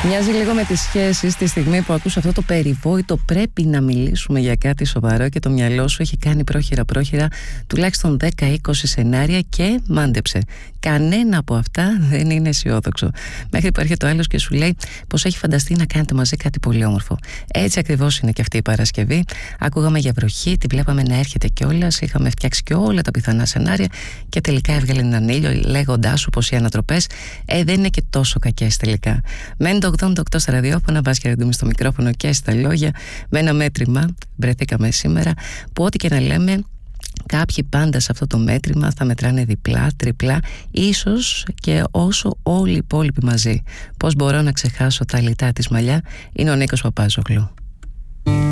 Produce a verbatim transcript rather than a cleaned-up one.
Μοιάζει λίγο με τις σχέσεις τη στιγμή που ακούς αυτό το περιβόητο πρέπει να μιλήσουμε για κάτι σοβαρό και το μυαλό σου έχει κάνει πρόχειρα-πρόχειρα τουλάχιστον δέκα είκοσι σενάρια και μάντεψε. Κανένα από αυτά δεν είναι αισιόδοξο. Μέχρι που έρχεται ο άλλος και σου λέει πως έχει φανταστεί να κάνετε μαζί κάτι πολύ όμορφο. Έτσι ακριβώς είναι και αυτή η Παρασκευή. Ακούγαμε για βροχή, τη βλέπαμε να έρχεται κιόλας. Είχαμε φτιάξει και όλα τα πιθανά σενάρια και τελικά έβγαλε έναν ήλιο λέγοντάς σου πως οι ανατροπές ε, δεν είναι και τόσο κακές τελικά. Μένει το ογδόντα οκτώ στα ραδιόφωνα, Βάσια Ραντούμη στο μικρόφωνο και στα λόγια, με ένα μέτρημα βρεθήκαμε σήμερα που ό,τι και να λέμε, κάποιοι πάντα σε αυτό το μέτρημα θα μετράνε διπλά, τριπλά, ίσως και όσο όλοι οι υπόλοιποι μαζί. Πώς μπορώ να ξεχάσω τα λιτά της μαλλιά, είναι ο Νίκος Παπάζογλου.